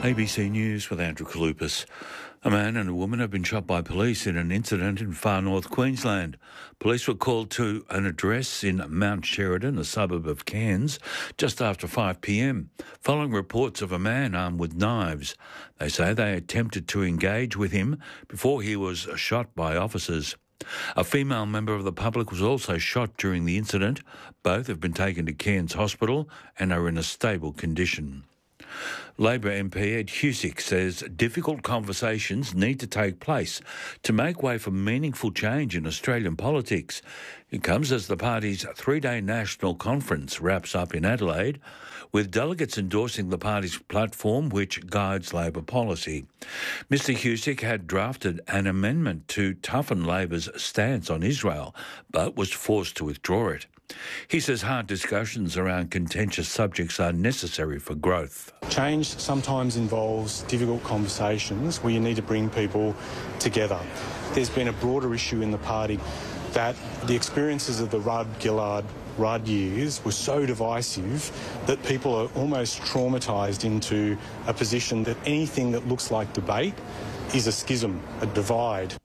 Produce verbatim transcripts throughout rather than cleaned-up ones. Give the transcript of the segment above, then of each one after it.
A B C News with Andrew Kalupas. A man and a woman have been shot by police in an incident in far north Queensland. Police were called to an address in Mount Sheridan, a suburb of Cairns, just after five p m, following reports of a man armed with knives. They say they attempted to engage with him before he was shot by officers. A female member of the public was also shot during the incident. Both have been taken to Cairns Hospital and are in a stable condition. Labor M P Ed Husic says difficult conversations need to take place to make way for meaningful change in Australian politics. It comes as the party's three-day national conference wraps up in Adelaide, with delegates endorsing the party's platform which guides Labor policy. Mister Husic had drafted an amendment to toughen Labor's stance on Israel, but was forced to withdraw it. He says hard discussions around contentious subjects are necessary for growth. Change sometimes involves difficult conversations where you need to bring people together. There's been a broader issue in the party that the experiences of the Rudd-Gillard Rudd years were so divisive that people are almost traumatised into a position that anything that looks like debate is a schism, a divide.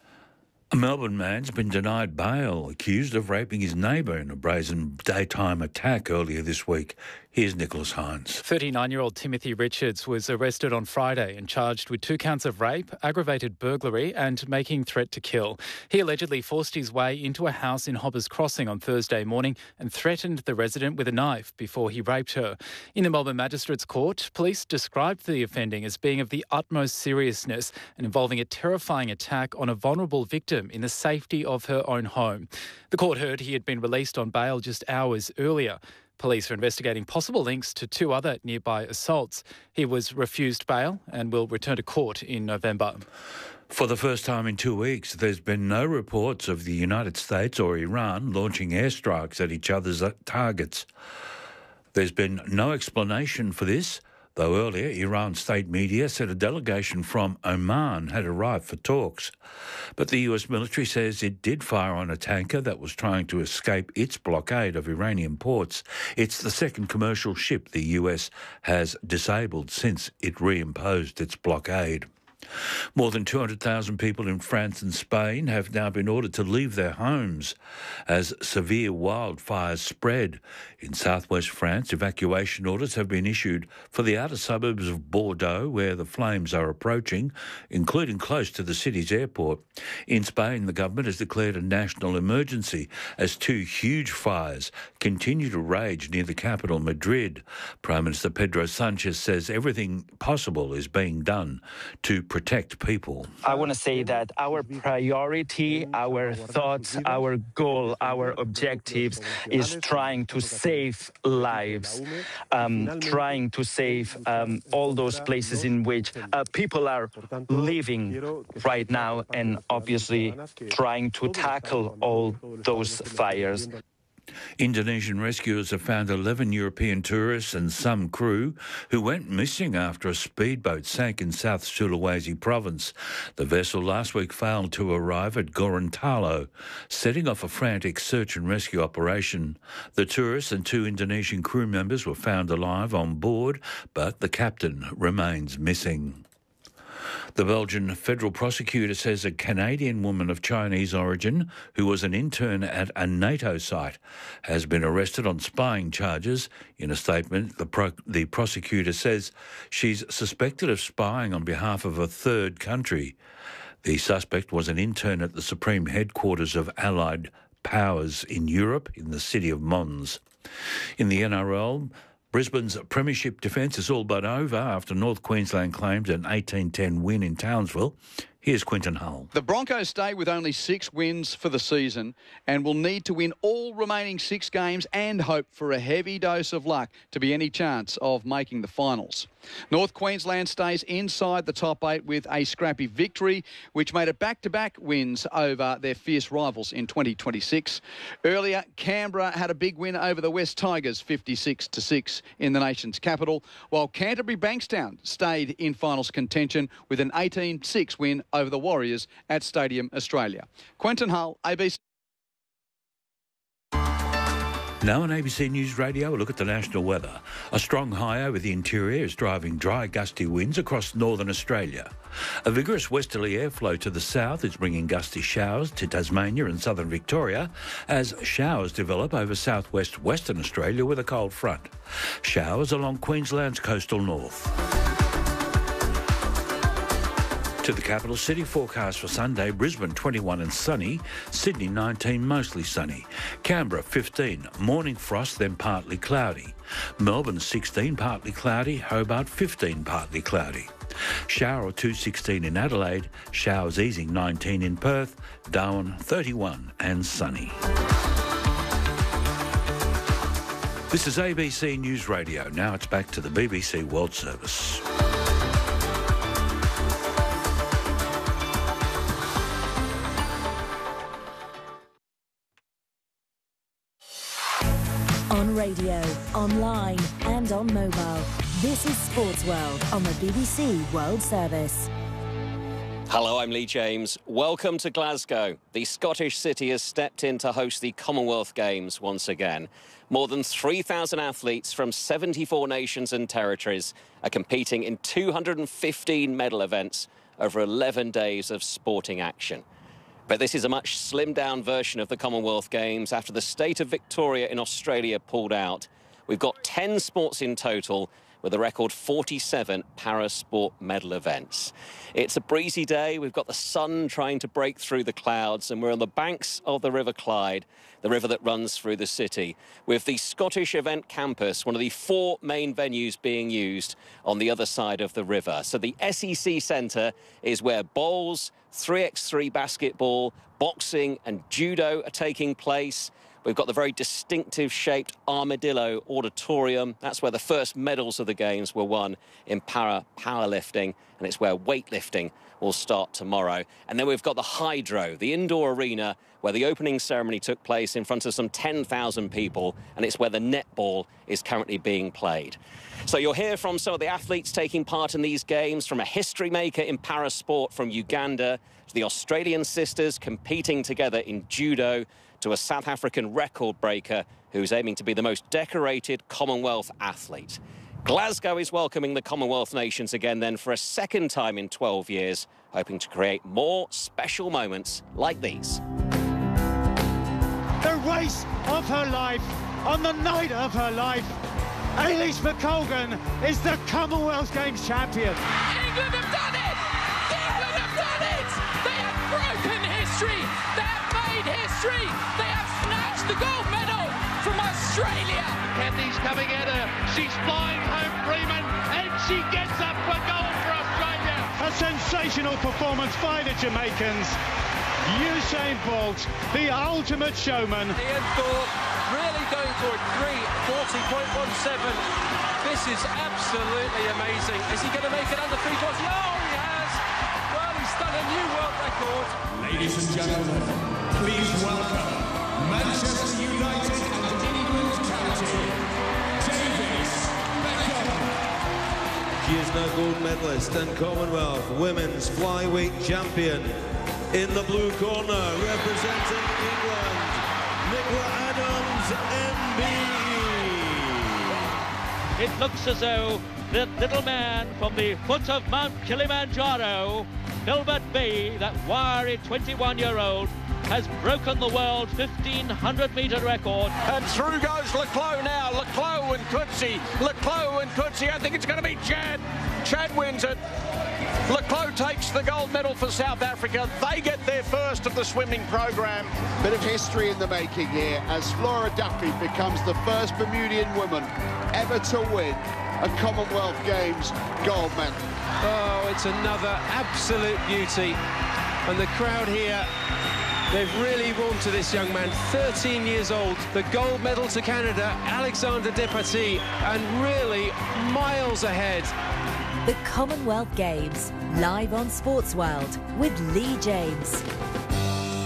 A Melbourne man's been denied bail, accused of raping his neighbour in a brazen daytime attack earlier this week. Here's Nicholas Hines. thirty-nine-year-old Timothy Richards was arrested on Friday and charged with two counts of rape, aggravated burglary and making threat to kill. He allegedly forced his way into a house in Hoppers Crossing on Thursday morning and threatened the resident with a knife before he raped her. In the Melbourne Magistrates Court, police described the offending as being of the utmost seriousness and involving a terrifying attack on a vulnerable victim in the safety of her own home. The court heard he had been released on bail just hours earlier. Police are investigating possible links to two other nearby assaults. He was refused bail and will return to court in November. For the first time in two weeks, there's been no reports of the United States or Iran launching airstrikes at each other's targets. There's been no explanation for this, though earlier Iran state media said a delegation from Oman had arrived for talks. But the U S military says it did fire on a tanker that was trying to escape its blockade of Iranian ports. It's the second commercial ship the U S has disabled since it reimposed its blockade. More than two hundred thousand people in France and Spain have now been ordered to leave their homes as severe wildfires spread. In southwest France, evacuation orders have been issued for the outer suburbs of Bordeaux, where the flames are approaching, including close to the city's airport. In Spain, the government has declared a national emergency as two huge fires continue to rage near the capital, Madrid. Prime Minister Pedro Sanchez says everything possible is being done to protect people. I want to say that our priority, our thoughts, our goal, our objectives is trying to save lives, um, trying to save um, all those places in which uh, people are living right now, and obviously trying to tackle all those fires. Indonesian rescuers have found eleven European tourists and some crew who went missing after a speedboat sank in South Sulawesi province. The vessel last week failed to arrive at Gorontalo, setting off a frantic search and rescue operation. The tourists and two Indonesian crew members were found alive on board, but the captain remains missing. The Belgian federal prosecutor says a Canadian woman of Chinese origin who was an intern at a NATO site has been arrested on spying charges. In a statement, the, pro- the prosecutor says she's suspected of spying on behalf of a third country. The suspect was an intern at the Supreme Headquarters of Allied Powers in Europe in the city of Mons. In the N R L, Brisbane's premiership defence is all but over after North Queensland claimed an eighteen ten win in Townsville. Here's Quinton Hull. The Broncos stay with only six wins for the season and will need to win all remaining six games and hope for a heavy dose of luck to be any chance of making the finals. North Queensland stays inside the top eight with a scrappy victory, which made it back-to-back wins over their fierce rivals in twenty twenty-six. Earlier, Canberra had a big win over the West Tigers, fifty-six to six in the nation's capital, while Canterbury Bankstown stayed in finals contention with an eighteen six win over the Warriors at Stadium Australia. Quentin Hull, A B C. Now on A B C News Radio, a look at the national weather. A strong high over the interior is driving dry, gusty winds across northern Australia. A vigorous westerly airflow to the south is bringing gusty showers to Tasmania and southern Victoria as showers develop over southwest Western Australia with a cold front. Showers along Queensland's coastal north. To the capital city, forecast for Sunday, Brisbane twenty-one and sunny, Sydney nineteen mostly sunny, Canberra fifteen, morning frost then partly cloudy, Melbourne sixteen partly cloudy, Hobart fifteen partly cloudy, shower or two sixteen in Adelaide, showers easing nineteen in Perth, Darwin thirty-one and sunny. This is A B C News Radio. Now it's back to the B B C World Service. On radio, online and on mobile. This is Sports World on the B B C World Service. Hello, I'm Lee James. Welcome to Glasgow. The Scottish city has stepped in to host the Commonwealth Games once again. More than three thousand athletes from seventy-four nations and territories are competing in two hundred fifteen medal events over eleven days of sporting action. But this is a much slimmed-down version of the Commonwealth Games after the state of Victoria in Australia pulled out. We've got ten sports in total, with a record forty-seven para-sport medal events. It's a breezy day. We've got the sun trying to break through the clouds, and we're on the banks of the River Clyde, the river that runs through the city, with the Scottish Event Campus, one of the four main venues being used on the other side of the river. So the S E C Centre is where bowls, three by three basketball, boxing and judo are taking place. We've got the very distinctive shaped Armadillo Auditorium. That's where the first medals of the Games were won in para powerlifting, and it's where weightlifting will start tomorrow. And then we've got the Hydro, the indoor arena, where the opening ceremony took place in front of some ten thousand people, and it's where the netball is currently being played. So you'll hear from some of the athletes taking part in these Games, from a history maker in para-sport from Uganda, to the Australian sisters competing together in judo, to a South African record breaker who's aiming to be the most decorated Commonwealth athlete. Glasgow is welcoming the Commonwealth nations again then for a second time in twelve years, hoping to create more special moments like these. The race of her life, on the night of her life, Eilidh McColgan is the Commonwealth Games champion. England have done it! England have done it! They have broken history! They have made history! They have snatched the gold medal from Australia! Kathy's coming at her. She's flying home Freeman, and she gets up for gold for Australia. A sensational performance by the Jamaicans. Usain Bolt, the ultimate showman. Ian Thorpe really going for a three forty point one seven. This is absolutely amazing. Is he going to make it under three forty? Oh, he has. Well, he's done a new world record. Ladies and gentlemen, please welcome Manchester United and England captain, David Beckham. She is now gold medalist and Commonwealth Women's Flyweight Champion. In the blue corner, representing England, Nicola Adams, M B. It looks as though the little man from the foot of Mount Kilimanjaro, Filbert B, that wiry twenty-one-year-old, has broken the world fifteen hundred metre record. And through goes Leclos now. Leclos and Coetzee. Leclos and Coetzee. I think it's going to be Chad. Chad wins it. Leclos takes the gold medal for South Africa. They get their first of the swimming program. Bit of history in the making here as Flora Duffy becomes the first Bermudian woman ever to win a Commonwealth Games gold medal. Oh, it's another absolute beauty. And the crowd here, they've really warmed to this young man, thirteen years old. The gold medal to Canada, Alexander Despatie, and really miles ahead. The Commonwealth Games, live on Sports World with Lee James.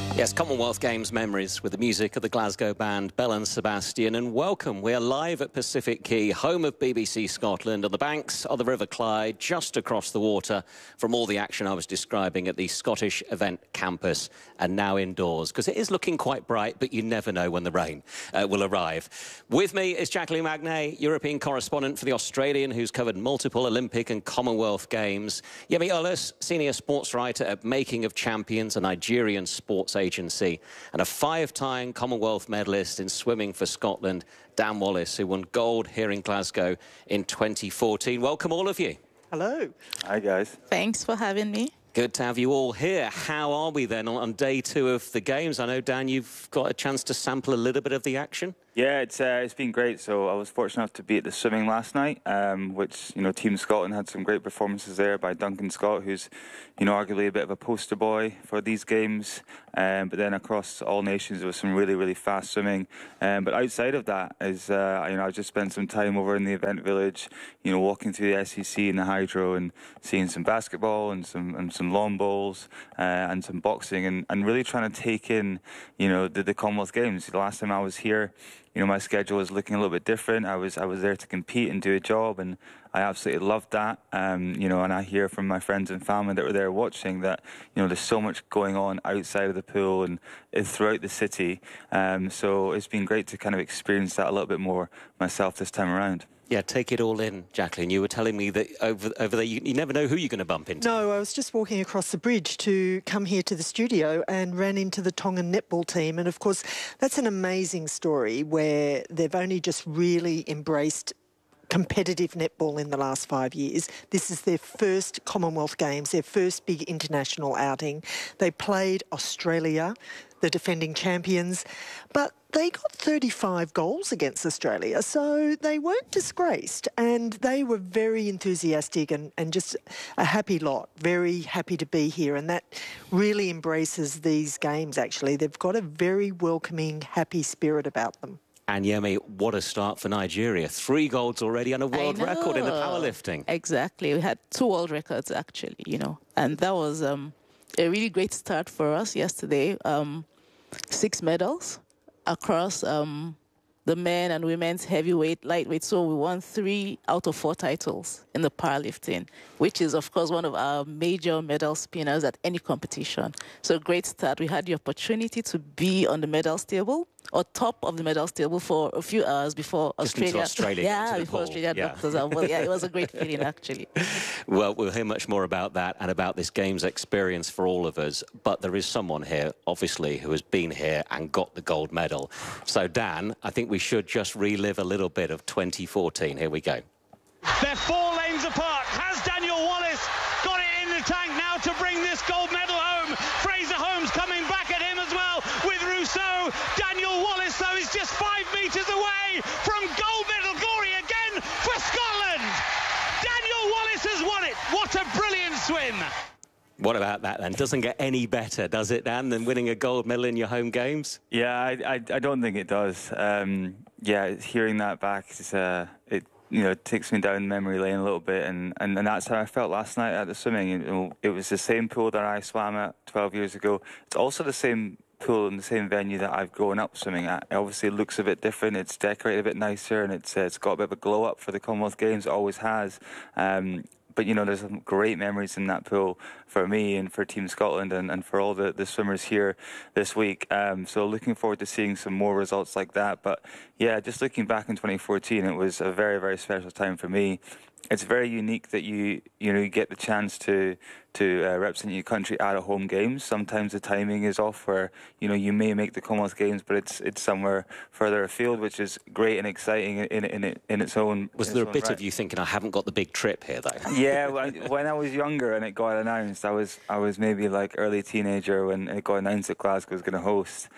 Yes, Commonwealth Games memories with the music of the Glasgow band Belle and Sebastian. And welcome, we're live at Pacific Quay, home of B B C Scotland, on the banks of the River Clyde, just across the water from all the action I was describing at the Scottish Event Campus, and now indoors, because it is looking quite bright, but you never know when the rain uh, will arrive. With me is Jacqueline Magnay, European correspondent for the Australian, who's covered multiple Olympic and Commonwealth Games. Yemi Olis, senior sports writer at Making of Champions, a Nigerian sports agency, and a five-time Commonwealth medalist in swimming for Scotland, Dan Wallace, who won gold here in Glasgow in twenty fourteen. Welcome, all of you. Hello. Hi, guys. Thanks for having me. Good to have you all here. How are we then on day two of the Games? I know, Dan, you've got a chance to sample a little bit of the action. Yeah, it's uh, it's been great. So I was fortunate enough to be at the swimming last night, um, which, you know, Team Scotland had some great performances there by Duncan Scott, who's, you know, arguably a bit of a poster boy for these Games. Um, but then across all nations, there was some really, really fast swimming. Um, but outside of that, is uh, you know, I just spent some time over in the event village, you know, walking through the S E C and the Hydro and seeing some basketball and some and some lawn bowls uh, and some boxing, and, and really trying to take in, you know, the, the Commonwealth Games. The last time I was here, you know, my schedule was looking a little bit different. I was I was there to compete and do a job, and I absolutely loved that. Um, you know, and I hear from my friends and family that were there watching that, you know, there's so much going on outside of the pool and throughout the city. Um, so it's been great to kind of experience that a little bit more myself this time around. Yeah, take it all in, Jacqueline. You were telling me that over over there, you, you never know who you're going to bump into. No, I was just walking across the bridge to come here to the studio and ran into the Tongan netball team. And, of course, that's an amazing story where they've only just really embraced competitive netball in the last five years. This is their first Commonwealth Games, their first big international outing. They played Australia, the defending champions, but they got thirty-five goals against Australia, so they weren't disgraced, and they were very enthusiastic and, and just a happy lot, very happy to be here, and that really embraces these games, actually. They've got a very welcoming, happy spirit about them. And Yemi, what a start for Nigeria. Three golds already and a world record in the powerlifting. Exactly. We had two world records, actually, you know, and that was um, a really great start for us yesterday. Um, six medals across um, the men and women's heavyweight, lightweight. So we won three out of four titles in the powerlifting, which is, of course, one of our major medal spinners at any competition. So great start. We had the opportunity to be on the medals table or top of the medals table for a few hours before Just Australia. Australia yeah, before Australia yeah. knocked us out. Well, yeah, it was a great feeling, actually. Well, we'll hear much more about that and about this Games experience for all of us. But there is someone here, obviously, who has been here and got the gold medal. So, Dan, I think we should just relive a little bit of twenty fourteen. Here we go. They're four lanes apart. Has Daniel Wallace got it in the tank now to bring this gold medal home? Fraser Holmes coming back at him as well with Rousseau. Daniel Wallace, though, is just five metres away from gold medal glory again for Scotland. Daniel Wallace has won it. What a brilliant swim. What about that, then? Doesn't get any better, does it, Dan, than winning a gold medal in your home games? Yeah, I, I, I don't think it does. Um, yeah, hearing that back, is, uh, it you know, it takes me down memory lane a little bit, and, and, and that's how I felt last night at the swimming. You know, it was the same pool that I swam at twelve years ago. It's also the same pool in the same venue that I've grown up swimming at. It obviously looks a bit different. It's decorated a bit nicer, and it's uh, it's got a bit of a glow up for the Commonwealth Games. It always has. Um, But, you know, there's some great memories in that pool for me and for Team Scotland and, and for all the, the swimmers here this week. Um, so looking forward to seeing some more results like that. But, yeah, just looking back in twenty fourteen, it was a very, very special time for me. It's very unique that you, you know, you get the chance to to uh, represent your country at a home games. Sometimes the timing is off where, you know, you may make the Commonwealth Games, but it's it's somewhere further afield, which is great and exciting in in in, in its own. Was there a bit right. of you thinking, I haven't got the big trip here, though? Yeah, when I was younger and it got announced, I was I was maybe like early teenager when it got announced that Glasgow was going to host.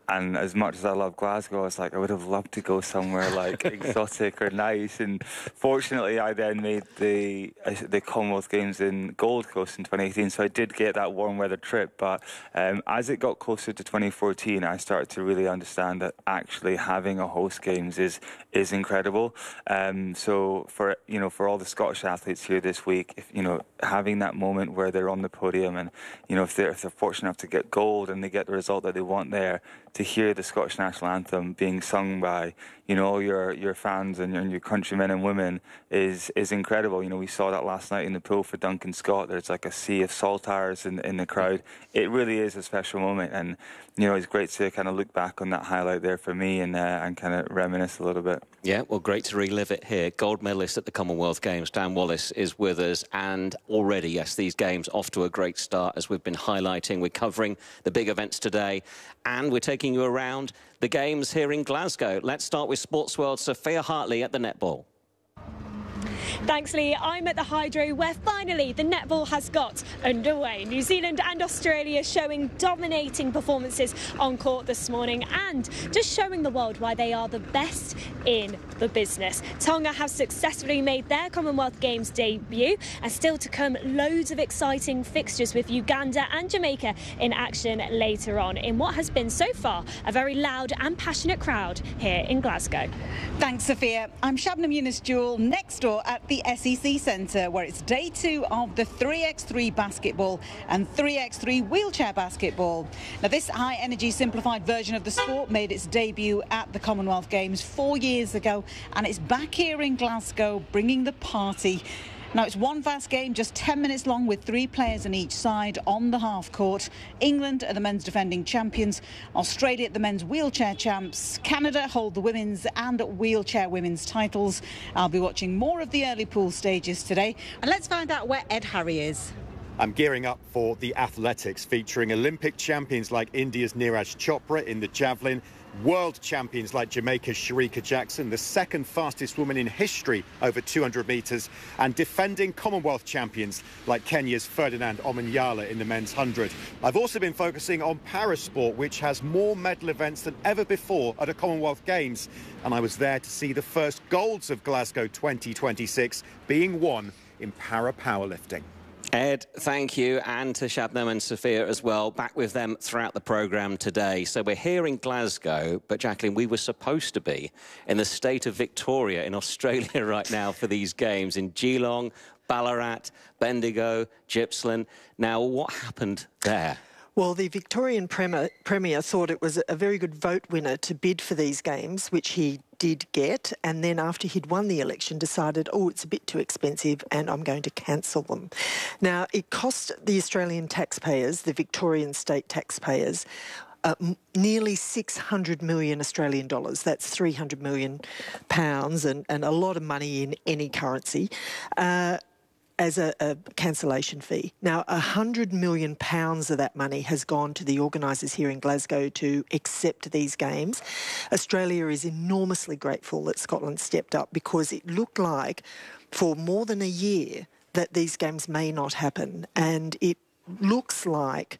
and as much as I love Glasgow, I was like, I would have loved to go somewhere like exotic or nice. And fortunately, I then made the uh, the Commonwealth Games in Gold Coast in twenty eighteen, so I did get that warm weather trip. But um, as it got closer to twenty fourteen, I started to really understand that actually having a host games is is incredible. Um, so for you know for all the Scottish athletes here this week, if, you know having that moment where they're on the podium, and you know if they're if they're fortunate enough to get gold and they get the result that they want there, to hear the Scottish national anthem being sung by you know all your your fans and your, and your countrymen and women is is incredible. You know we saw that last night in the pool for Duncan Scott. There's like a sea of saltires in in the crowd. It really is a special moment, and you know it's great to kind of look back on that highlight there for me and uh, and kind of reminisce a little bit. Yeah, well, great to relive it here. Gold medalist at the Commonwealth Games, Dan Wallace, is with us, and already, yes, these games off to a great start, as we've been highlighting. We're covering the big events today, and we're taking you around the games here in Glasgow. Let's start with Sports World, Sophia Hartley at the netball. Thanks, Lee. I'm at the Hydro, where finally the netball has got underway. New Zealand and Australia showing dominating performances on court this morning, and just showing the world why they are the best in the business. Tonga have successfully made their Commonwealth Games debut, and still to come, loads of exciting fixtures with Uganda and Jamaica in action later on, in what has been so far a very loud and passionate crowd here in Glasgow. Thanks, Sophia. I'm Shabnam Yunus-Jewell, next door at the S E C Centre, where it's day two of the three by three basketball and three by three wheelchair basketball. Now, this high-energy simplified version of the sport made its debut at the Commonwealth Games four years ago, and it's back here in Glasgow, bringing the party. Now, it's one fast game, just ten minutes long, with three players on each side on the half court. England are the men's defending champions, Australia the men's wheelchair champs, Canada hold the women's and wheelchair women's titles. I'll be watching more of the early pool stages today, and let's find out where Ed Harry is. I'm gearing up for the athletics, featuring Olympic champions like India's Neeraj Chopra in the javelin, world champions like Jamaica's Sharika Jackson, the second fastest woman in history over two hundred metres, and defending Commonwealth champions like Kenya's Ferdinand Omanyala in the men's one hundred. I've also been focusing on parasport, which has more medal events than ever before at a Commonwealth Games, and I was there to see the first golds of Glasgow twenty twenty-six being won in para powerlifting. Ed, thank you, and to Shabnam and Sophia as well. Back with them throughout the programme today. So we're here in Glasgow, but Jacqueline, we were supposed to be in the state of Victoria in Australia right now for these games, in Geelong, Ballarat, Bendigo, Gippsland. Now, what happened there? Well, the Victorian Premier, Premier thought it was a very good vote winner to bid for these games, which he did get, and then after he'd won the election decided, oh, it's a bit too expensive and I'm going to cancel them. Now, it cost the Australian taxpayers, the Victorian state taxpayers, uh, m- nearly six hundred million Australian dollars. That's three hundred million pounds, and, and a lot of money in any currency. Uh, as a, a cancellation fee. Now, one hundred million pounds of that money has gone to the organisers here in Glasgow to accept these games. Australia is enormously grateful that Scotland stepped up, because it looked like for more than a year that these games may not happen, and it looks like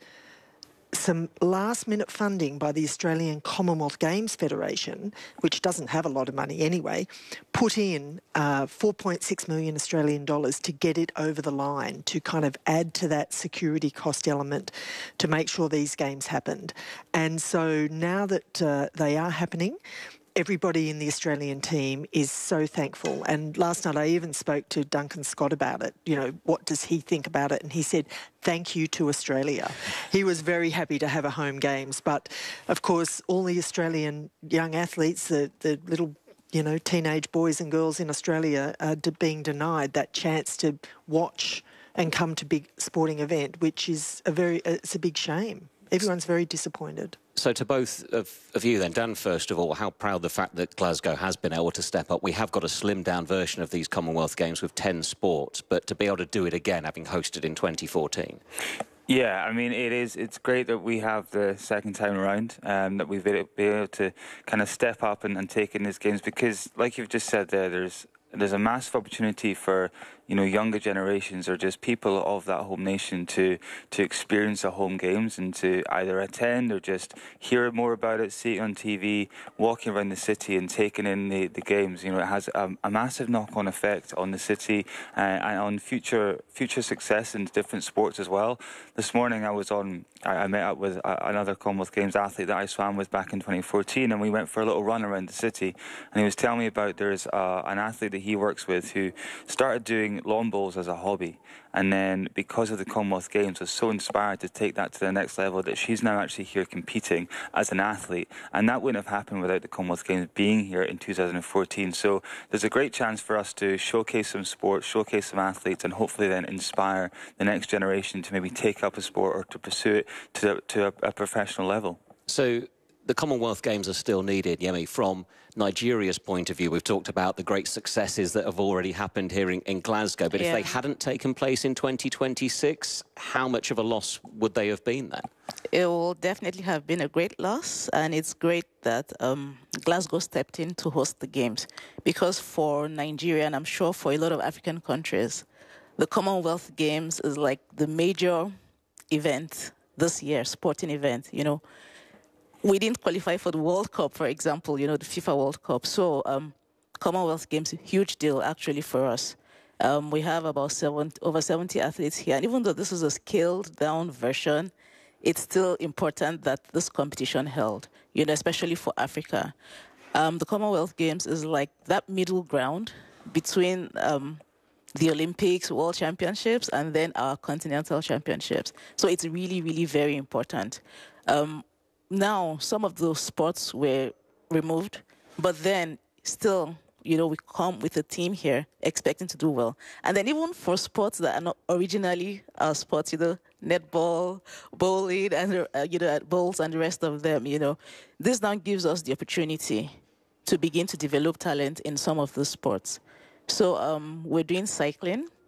some last-minute funding by the Australian Commonwealth Games Federation, which doesn't have a lot of money anyway, put in uh, four point six million Australian dollars to get it over the line, to kind of add to that security cost element to make sure these games happened. And so now that uh, they are happening, everybody in the Australian team is so thankful. And last night I even spoke to Duncan Scott about it. You know, what does he think about it? And he said, thank you to Australia. He was very happy to have a home games. But, of course, all the Australian young athletes, the, the little, you know, teenage boys and girls in Australia are de- being denied that chance to watch and come to big sporting event, which is a very, it's a big shame. Everyone's very disappointed. So to both of, of you then, Dan, first of all, how proud the fact that Glasgow has been able to step up. We have got a slimmed-down version of these Commonwealth Games with ten sports, but to be able to do it again, having hosted in twenty fourteen. Yeah, I mean, it is. It's great that we have the second time around, um, that we've been able to kind of step up and, and take in these games, because, like you've just said there, there's there's a massive opportunity for, you know, younger generations or just people of that home nation to to experience the home games and to either attend or just hear more about it, see it on T V, walking around the city and taking in the, the games. You know, it has a, a massive knock-on effect on the city uh, and on future future success in different sports as well. This morning I was on, I, I met up with a, another Commonwealth Games athlete that I swam with back in twenty fourteen, and we went for a little run around the city, and he was telling me about there's uh, an athlete that he works with who started doing lawn bowls as a hobby, and then because of the Commonwealth Games was so inspired to take that to the next level that she's now actually here competing as an athlete, and that wouldn't have happened without the Commonwealth Games being here in two thousand fourteen. So there's a great chance for us to showcase some sports, showcase some athletes, and hopefully then inspire the next generation to maybe take up a sport or to pursue it to, to a, a professional level. So the Commonwealth Games are still needed, Yemi, from Nigeria's point of view. We've talked about the great successes that have already happened here in, in Glasgow, but yeah. if they hadn't taken place in twenty twenty-six, how much of a loss would they have been then? It will definitely have been a great loss, and it's great that um, Glasgow stepped in to host the Games, because for Nigeria, and I'm sure for a lot of African countries, the Commonwealth Games is like the major event this year, sporting event, you know. We didn't qualify for the World Cup, for example, you know, the FIFA World Cup. So um, Commonwealth Games, huge deal actually for us. Um, we have about seven, over seventy athletes here. And even though this is a scaled-down version, it's still important that this competition held, you know, especially for Africa. Um, the Commonwealth Games is like that middle ground between um, the Olympics, World Championships, and then our Continental Championships. So it's really, really very important. Um, Now, some of those sports were removed, but then still, you know, we come with a team here expecting to do well. And then even for sports that are not originally our sports, you know, netball, bowling, and, uh, you know, bowls and the rest of them, you know, this now gives us the opportunity to begin to develop talent in some of those sports. So um, we're doing cycling.